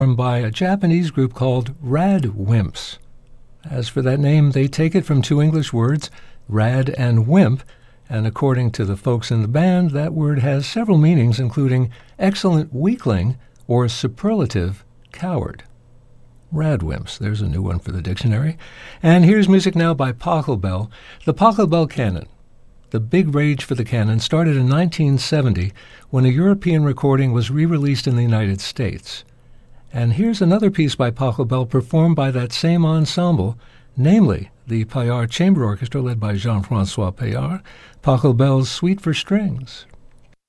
by a Japanese group called Radwimps. As for that name, they take it from two English words, rad and wimp, and according to the folks in the band, that word has several meanings, including excellent weakling or superlative coward. Radwimps, there's a new one for the dictionary. And here's music now by Pachelbel, the Pachelbel Canon. The big rage for the canon started in 1970 when a European recording was re-released in the United States. And here's another piece by Pachelbel performed by that same ensemble, namely the Payard Chamber Orchestra led by Jean-François Payard, Pachelbel's Suite for Strings.